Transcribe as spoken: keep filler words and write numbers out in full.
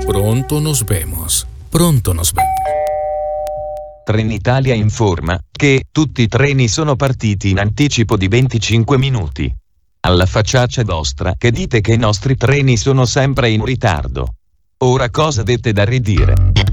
Pronto nos vemos. Pronto nos vemos. Trenitalia informa che tutti i treni sono partiti in anticipo di venticinque minuti. Alla facciaccia vostra che dite che i nostri treni sono sempre in ritardo. Ora cosa avete da ridire?